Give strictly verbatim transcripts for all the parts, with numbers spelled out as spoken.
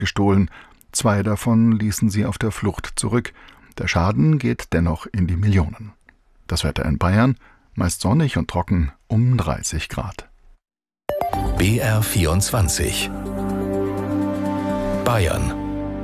gestohlen. Zwei davon ließen sie auf der Flucht zurück. Der Schaden geht dennoch in die Millionen. Das Wetter in Bayern, meist sonnig und trocken, um dreißig Grad. B R vierundzwanzig Bayern.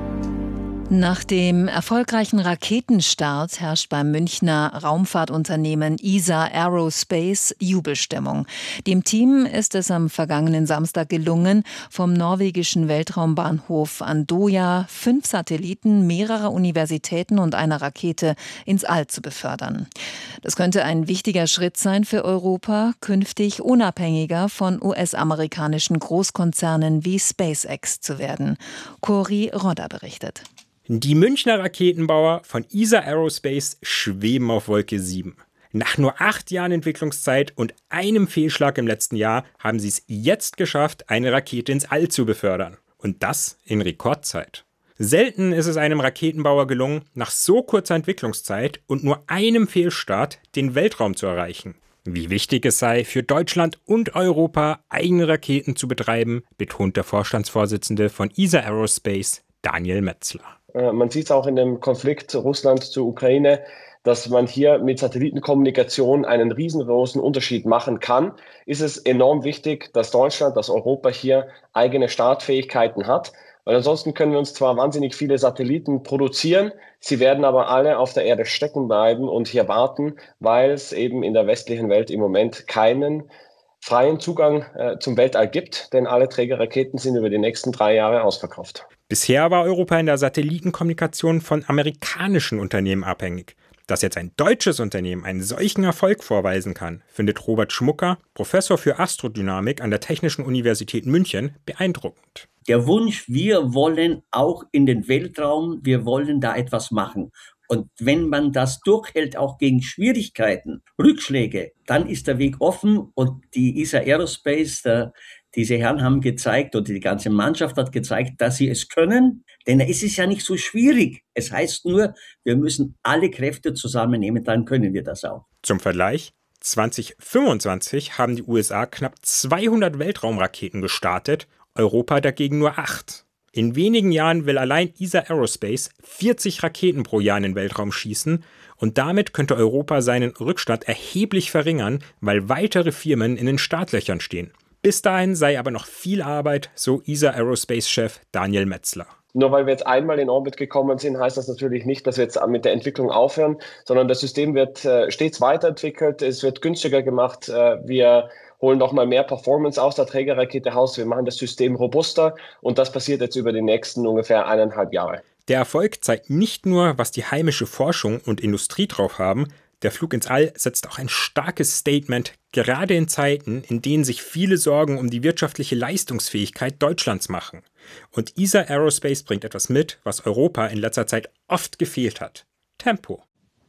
Nach dem erfolgreichen Raketenstart herrscht beim Münchner Raumfahrtunternehmen E S A Aerospace Jubelstimmung. Dem Team ist es am vergangenen Samstag gelungen, vom norwegischen Weltraumbahnhof Andoya fünf Satelliten mehrerer Universitäten und einer Rakete ins All zu befördern. Das könnte ein wichtiger Schritt sein für Europa, künftig unabhängiger von U S-amerikanischen Großkonzernen wie SpaceX zu werden. Cori Rodder berichtet. Die Münchner Raketenbauer von E S A Aerospace schweben auf Wolke sieben. Nach nur acht Jahren Entwicklungszeit und einem Fehlschlag im letzten Jahr haben sie es jetzt geschafft, eine Rakete ins All zu befördern. Und das in Rekordzeit. Selten ist es einem Raketenbauer gelungen, nach so kurzer Entwicklungszeit und nur einem Fehlstart den Weltraum zu erreichen. Wie wichtig es sei, für Deutschland und Europa eigene Raketen zu betreiben, betont der Vorstandsvorsitzende von E S A Aerospace, Daniel Metzler. Man sieht es auch in dem Konflikt Russland zur Ukraine, dass man hier mit Satellitenkommunikation einen riesengroßen Unterschied machen kann. Ist es enorm wichtig, dass Deutschland, dass Europa hier eigene Startfähigkeiten hat. Weil ansonsten können wir uns zwar wahnsinnig viele Satelliten produzieren, sie werden aber alle auf der Erde stecken bleiben und hier warten, weil es eben in der westlichen Welt im Moment keinen freien Zugang äh, zum Weltall gibt, denn alle Trägerraketen sind über die nächsten drei Jahre ausverkauft. Bisher war Europa in der Satellitenkommunikation von amerikanischen Unternehmen abhängig. Dass jetzt ein deutsches Unternehmen einen solchen Erfolg vorweisen kann, findet Robert Schmucker, Professor für Astrodynamik an der Technischen Universität München, beeindruckend. Der Wunsch, wir wollen auch in den Weltraum, wir wollen da etwas machen. Und wenn man das durchhält, auch gegen Schwierigkeiten, Rückschläge, dann ist der Weg offen und die E S A Aerospace, der, diese Herren haben gezeigt und die ganze Mannschaft hat gezeigt, dass sie es können, denn es ist ja nicht so schwierig. Es heißt nur, wir müssen alle Kräfte zusammennehmen, dann können wir das auch. Zum Vergleich, zwanzig fünfundzwanzig haben die U S A knapp zweihundert Weltraumraketen gestartet, Europa dagegen nur acht. In wenigen Jahren will allein E S A Aerospace vierzig Raketen pro Jahr in den Weltraum schießen und damit könnte Europa seinen Rückstand erheblich verringern, weil weitere Firmen in den Startlöchern stehen. Bis dahin sei aber noch viel Arbeit, so E S A Aerospace-Chef Daniel Metzler. Nur weil wir jetzt einmal in Orbit gekommen sind, heißt das natürlich nicht, dass wir jetzt mit der Entwicklung aufhören, sondern das System wird äh, stets weiterentwickelt, es wird günstiger gemacht, äh, wir holen nochmal mehr Performance aus der Trägerrakete raus, wir machen das System robuster und das passiert jetzt über die nächsten ungefähr eineinhalb Jahre. Der Erfolg zeigt nicht nur, was die heimische Forschung und Industrie drauf haben, der Flug ins All setzt auch ein starkes Statement, gerade in Zeiten, in denen sich viele Sorgen um die wirtschaftliche Leistungsfähigkeit Deutschlands machen. Und E S A Aerospace bringt etwas mit, was Europa in letzter Zeit oft gefehlt hat: Tempo.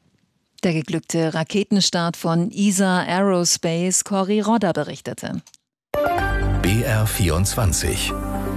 Der geglückte Raketenstart von E S A Aerospace, Cori Rodder berichtete. B R vierundzwanzig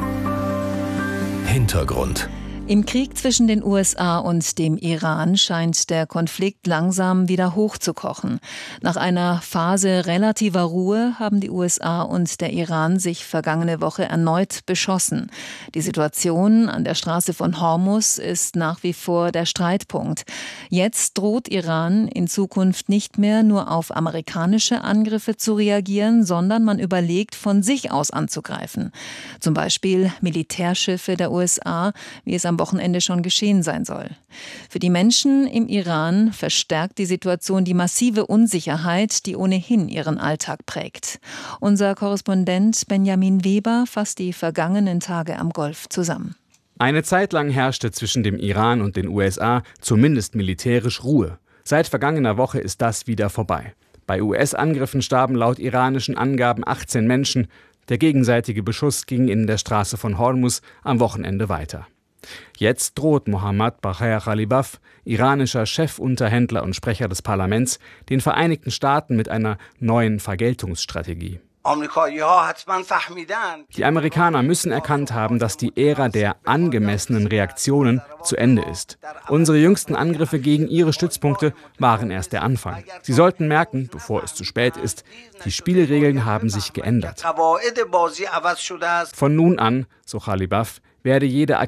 Hintergrund. Im Krieg zwischen den U S A und dem Iran scheint der Konflikt langsam wieder hochzukochen. Nach einer Phase relativer Ruhe haben die U S A und der Iran sich vergangene Woche erneut beschossen. Die Situation an der Straße von Hormuz ist nach wie vor der Streitpunkt. Jetzt droht Iran in Zukunft nicht mehr nur auf amerikanische Angriffe zu reagieren, sondern man überlegt, von sich aus anzugreifen. Zum Beispiel Militärschiffe der U S A, wie es am Wochenende schon geschehen sein soll. Für die Menschen im Iran verstärkt die Situation die massive Unsicherheit, die ohnehin ihren Alltag prägt. Unser Korrespondent Benjamin Weber fasst die vergangenen Tage am Golf zusammen. Eine Zeit lang herrschte zwischen dem Iran und den U S A zumindest militärisch Ruhe. Seit vergangener Woche ist das wieder vorbei. Bei U S-Angriffen starben laut iranischen Angaben achtzehn Menschen. Der gegenseitige Beschuss ging in der Straße von Hormuz am Wochenende weiter. Jetzt droht Mohammad Bagher Ghalibaf, iranischer Chefunterhändler und Sprecher des Parlaments, den Vereinigten Staaten mit einer neuen Vergeltungsstrategie. Die Amerikaner müssen erkannt haben, dass die Ära der angemessenen Reaktionen zu Ende ist. Unsere jüngsten Angriffe gegen ihre Stützpunkte waren erst der Anfang. Sie sollten merken, bevor es zu spät ist, die Spielregeln haben sich geändert. Von nun an, so Ghalibaf, werde jede